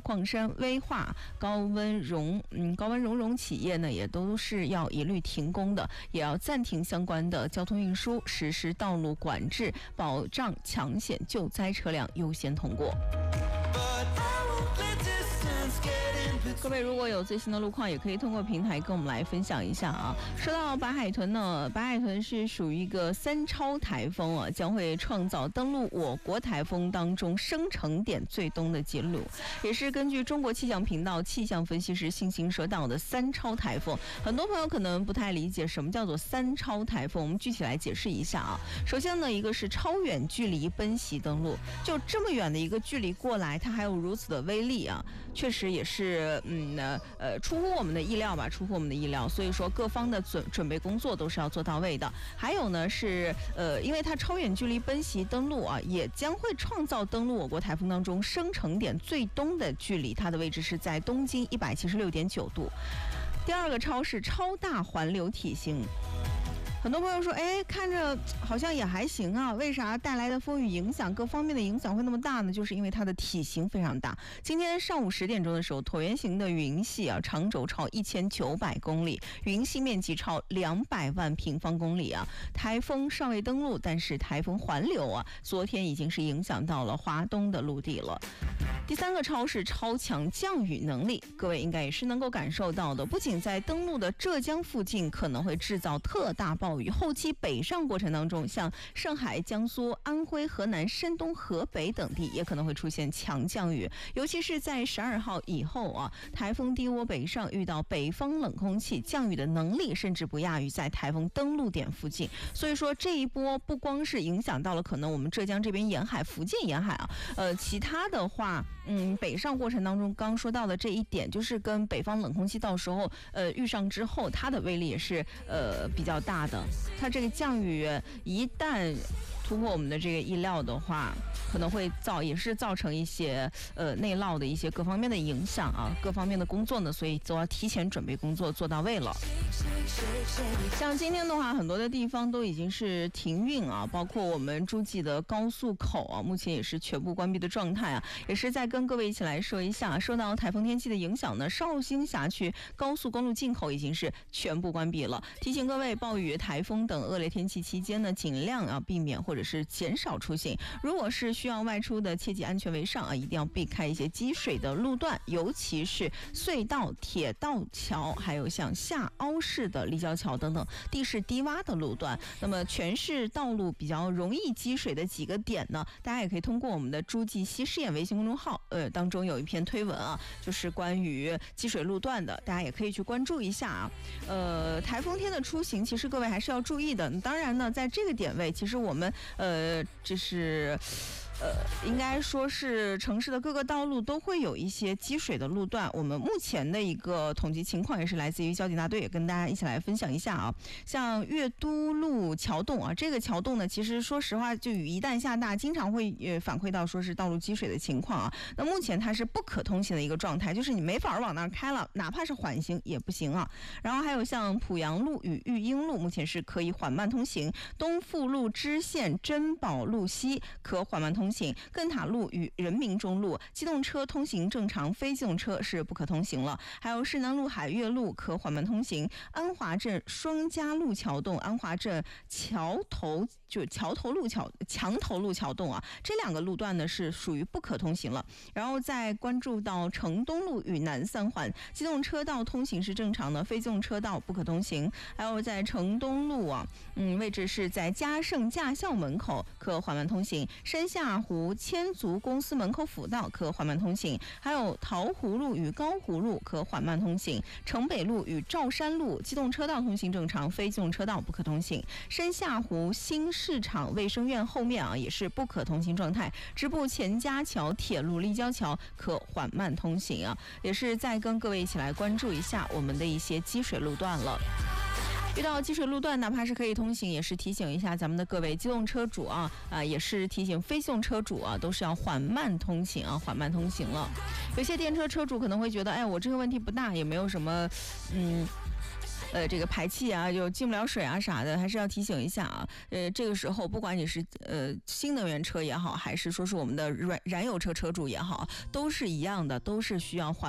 矿山、危化、高温熔融企业呢，也都是要一律停工的，也要暂停相关的交通运输，实施道路管制，保障抢险救灾车辆优先通过。各位如果有最新的路况，也可以通过平台跟我们来分享一下啊。说到白海豚呢，白海豚是属于一个3超台风啊，将会创造登陆我国台风当中生成点最东的记录，也是根据中国气象频道气象分析师信息说到的3超台风。很多朋友可能不太理解什么叫做3超台风，我们具体来解释一下啊。首先呢，一个是超远距离奔袭登陆，就这么远的一个距离过来，它还有如此的威力啊，确实也是出乎我们的意料吧，出乎我们的意料。所以说各方的准备工作都是要做到位的。还有呢是因为它超远距离奔袭登陆啊，也将会创造登陆我国台风当中生成点最东的距离，它的位置是在东经176.9度。第二个超是超大环流体型。很多朋友说，看着好像也还行啊，为啥带来的风雨影响各方面的影响会那么大呢？就是因为它的体型非常大。今天上午10点钟的时候，椭圆形的云系啊，长轴超1900公里，云系面积超200万平方公里啊。台风尚未登陆，但是台风环流啊，昨天已经是影响到了华东的陆地了。第三个超是超强降雨能力，各位应该也是能够感受到的，不仅在登陆的浙江附近可能会制造特大暴雨，后期北上过程当中，像上海、江苏、安徽、河南、山东、河北等地也可能会出现强降雨，尤其是在12号以后啊，台风低涡北上遇到北方冷空气，降雨的能力甚至不亚于在台风登陆点附近。所以说这一波不光是影响到了可能我们浙江这边沿海、福建沿海啊，其他的话北上过程当中刚说到的这一点，就是跟北方冷空气到时候遇上之后，它的威力也是比较大的。它这个降雨一旦突破我们的这个意料的话，可能会也是造成一些内涝的一些各方面的影响啊，各方面的工作呢，所以都要提前准备工作做到位了。像今天的话，很多的地方都已经是停运啊，包括我们诸暨的高速口啊，目前也是全部关闭的状态啊。也是在跟各位一起来说一下，受到台风天气的影响呢，绍兴辖区高速公路进口已经是全部关闭了。提醒各位，暴雨、台风等恶劣天气期间呢，尽量要避免或者是减少出行。如果是需要外出的，切记安全为上啊，一定要避开一些积水的路段，尤其是隧道、铁道桥，还有像下凹式的立交桥等等地势低洼的路段。那么全市道路比较容易积水的几个点呢，大家也可以通过我们的诸暨西试验微信公众号当中有一篇推文啊，就是关于积水路段的，大家也可以去关注一下啊。台风天的出行其实各位还是要注意的。当然呢，在这个点位其实我们这是应该说是城市的各个道路都会有一些积水的路段。我们目前的一个统计情况也是来自于交警大队，也跟大家一起来分享一下啊。像粤都路桥洞啊，这个桥洞呢，其实说实话，就雨一旦下大，经常会反馈到说是道路积水的情况啊。那目前它是不可通行的一个状态，就是你没法往那儿开了，哪怕是缓行也不行啊。然后还有像濮阳路与育英路，目前是可以缓慢通行；东富路支线珍宝路西可缓慢通行。更塔路与人民中路机动车通行正常，非机动车是不可通行了。还有市南路海悦路可缓慢通行，安华镇双家路桥洞、安华镇墙头路桥洞啊，这两个路段呢是属于不可通行了。然后再关注到城东路与南三环，机动车道通行是正常的，非机动车道不可通行。还有在城东路啊，位置是在嘉盛驾校门口可缓慢通行，山下湖千足公司门口辅道可缓慢通行，还有桃湖路与高湖路可缓慢通行，城北路与兆山路机动车道通行正常，非机动车道不可通行。山下湖新市场卫生院后面啊也是不可通行状态，直布钱家桥铁路立交桥可缓慢通行啊，也是在跟各位一起来关注一下我们的一些积水路段了。遇到积水路段，哪怕是可以通行，也是提醒一下咱们的各位机动车主啊，也是提醒非机动车主啊，都是要缓慢通行啊，缓慢通行了。有些电车车主可能会觉得，我这个问题不大，也没有什么这个排气啊，就进不了水啊啥的，还是要提醒一下啊。这个时候不管你是新能源车也好，还是说是我们的燃油车车主也好，都是一样的，都是需要